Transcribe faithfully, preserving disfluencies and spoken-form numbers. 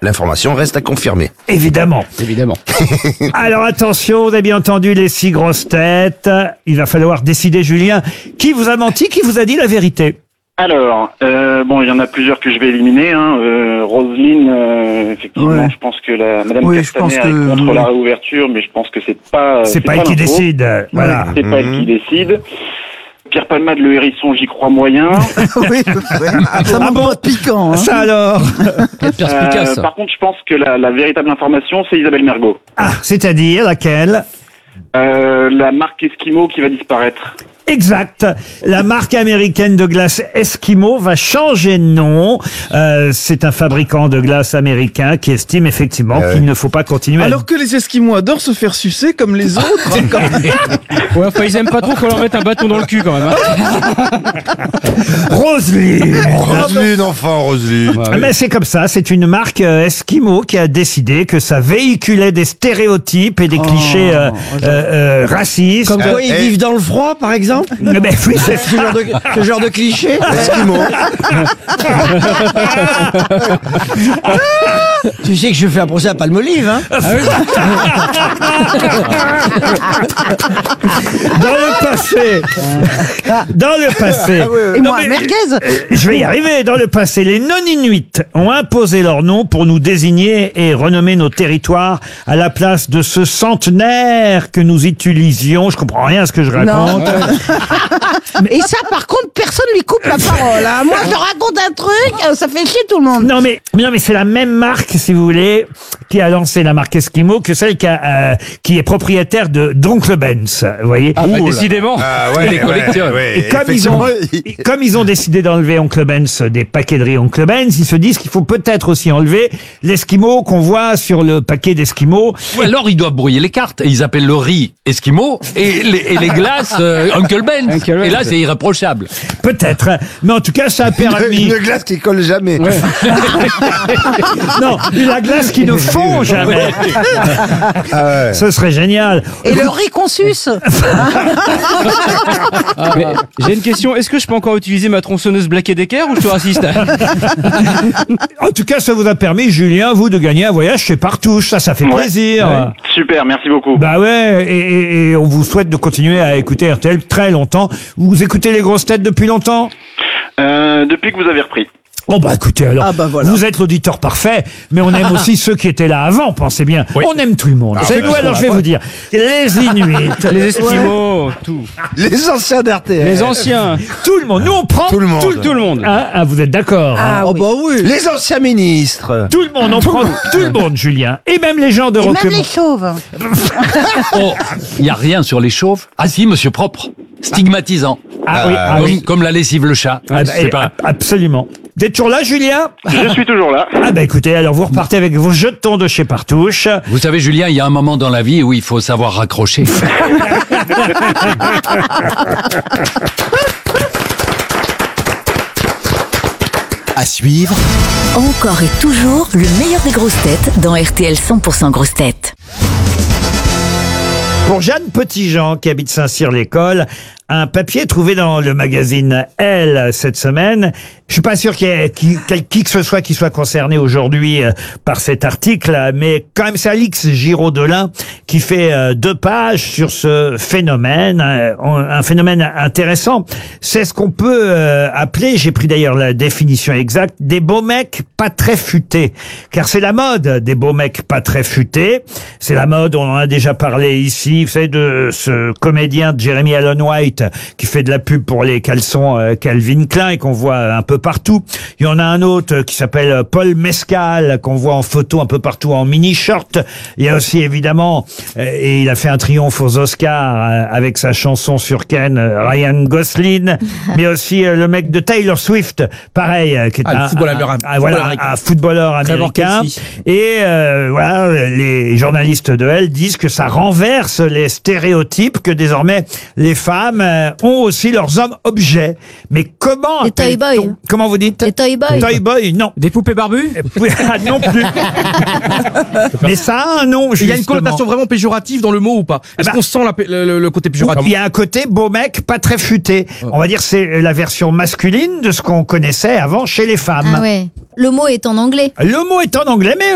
l'information reste à confirmer. Évidemment. Évidemment. Alors attention, vous avez bien entendu les six grosses têtes. Il va falloir décider, Julien, qui vous a menti, qui vous a dit la vérité. Alors, euh, bon, il y en a plusieurs que je vais éliminer. Hein. Euh, Roselyne, euh, effectivement, Ouais. je pense que la Madame Oui, je pense Castaner que- est contre oui. la réouverture, mais je pense que c'est pas. C'est pas elle qui l'info. décide. euh, Voilà. C'est pas elle qui décide. Pierre Palmade, le hérisson, j'y crois moyen. Oui, ça manque pas de piquant. Hein. Ça alors. Quelle perspicace. Euh, par contre, je pense que la, la véritable information, c'est Isabelle Mergo. Ah, c'est-à-dire laquelle? Euh, la marque Eskimo qui va disparaître. Exact. La marque américaine de glace Eskimo va changer de nom. Euh, c'est un fabricant de glace américain qui estime effectivement Ah ouais. qu'il ne faut pas continuer. à- Alors que les Esquimaux adorent se faire sucer comme les autres. hein, comme- Ouais, enfin, ils aiment pas trop qu'on leur mette un bâton dans le cul, quand même. Hein. Roselyne. Roselyne, enfin, Roselyne. Ouais, Ah, oui. Mais c'est comme ça, c'est une marque euh, Eskimo qui a décidé que ça véhiculait des stéréotypes et des clichés euh, euh, euh, racistes. Comme quoi Euh, ils et- vivent dans le froid, par exemple. Mais ben oui, c'est Ce genre de, ce genre de cliché. Eskimo. Tu sais que je fais un procès à Palmolive, hein. dans le passé. Dans le passé. Et Non, moi, mais- merguez. Euh, Je vais y arriver. Dans le passé, les non-inuits ont imposé leur nom pour nous désigner et renommer nos territoires à la place de ce centenaire que nous utilisions. Je comprends rien à ce que je raconte. Et ça, par contre, personne lui coupe la parole. Hein. Moi, je raconte un truc, euh, ça fait chier tout le monde. Non mais non mais c'est la même marque, si vous voulez, qui a lancé la marque Eskimo que celle qui, a, euh, qui est propriétaire de d'Oncle Ben's. Vous voyez. Ah, bah, décidément. Ah les collecteurs. ouais, ouais, Et comme ils, ont, effectivement, comme ils ont décidé d'enlever Oncle Ben's des paqueteries Oncle Ben's, ils se disent qu'il faut peut-être aussi enlever l'Eskimo qu'on voit sur le paquet d'Eskimo. Ou alors ils doivent brouiller les cartes et ils appellent le riz Eskimo et les, et les glaces euh, Uncle Ben. Uncle Et là Ben's. c'est irréprochable. Peut-être. Mais en tout cas, ça a permis... Une glace qui colle jamais. Non, la glace qui ne fond jamais. Ah ouais. Ce serait génial. Et le riz qu'on suce. Mais j'ai une question. Est-ce que je peux encore utiliser ma tronçonneuse Black Decker ou je te rassiste? En tout cas, ça vous a permis, Julien, vous, de gagner un voyage chez Partouche. Ça, ça fait Ouais. plaisir. Super, merci beaucoup. Bah ouais, et, et- et on vous souhaite de continuer à écouter R T L très longtemps. Vous écoutez les grosses têtes depuis longtemps? Euh, depuis que vous avez repris. Oh bah écoutez, alors, Ah bah voilà. vous êtes l'auditeur parfait, mais on aime aussi ceux qui étaient là avant, pensez bien. On aime tout le monde. C'est nous, alors je vais vous dire, les Inuits, Les Esquimaux, tout. Les anciens d'R T L. Les anciens. tout le monde, nous on prend Tout le monde. Tout, tout le monde. Ah, ah, vous êtes d'accord hein. Oh bah oui. Les anciens ministres. Tout le monde, on prend tout le monde, Julien. Et même les gens de Et même Roquemont. les chauves. Oh, il y a rien sur les chauves. Ah si, monsieur propre. Stigmatisant. Ah oui, ah comme, oui. comme la lessive le chat. Ah, bah, C'est pas... absolument. Vous êtes toujours là, Julien? Je suis toujours là. Ah bah écoutez, alors vous repartez avec vos jetons de chez Partouche. Vous savez, Julien, il y a un moment dans la vie où il faut savoir raccrocher. À suivre, Encore et toujours le meilleur des grosses têtes dans R T L cent pour cent grosses têtes. Pour Jeanne Petitjean, qui habite Saint-Cyr-l'École, un papier trouvé dans le magazine Elle cette semaine. Je suis pas sûr qu'il y ait qui, quel- qui que ce soit qui soit concerné aujourd'hui euh, par cet article, mais quand même c'est Alix Giraud-Delin qui fait euh, deux pages sur ce phénomène, euh, un phénomène intéressant. C'est ce qu'on peut euh, appeler, j'ai pris d'ailleurs la définition exacte, des beaux mecs pas très futés. Car c'est la mode des beaux mecs pas très futés. C'est la mode, on en a déjà parlé ici, vous savez, de ce comédien Jeremy Allen White qui fait de la pub pour les caleçons euh, Calvin Klein et qu'on voit un peu partout. Il y en a un autre qui s'appelle Paul Mescal qu'on voit en photo un peu partout en mini-short. Il y a aussi évidemment, euh, et il a fait un triomphe aux Oscars euh, avec sa chanson sur Ken, euh, Ryan Gosling, mais aussi euh, le mec de Taylor Swift, pareil, euh, qui est Ah, le un, footballeur un- américain. un- voilà, Footballeur un footballeur Trevor américain. Kelsey. Et euh, voilà, les journalistes de Elle disent que ça renverse les stéréotypes que désormais les femmes euh, ont aussi leurs hommes objets. Mais comment Les toy appelle-t-on- boys. Comment vous dites? Les toy boys. Toy boy, non. Des poupées barbues? Ah, non plus. Mais ça a un nom, Il y a une justement. connotation vraiment péjorative dans le mot ou pas? Est-ce bah, qu'on sent la pé- le, le- le côté Il péjoratif? y a un côté beau mec, pas très futé. On va dire c'est la version masculine de ce qu'on connaissait avant chez les femmes. Ah ouais. Le mot est en anglais. Le mot est en anglais, mais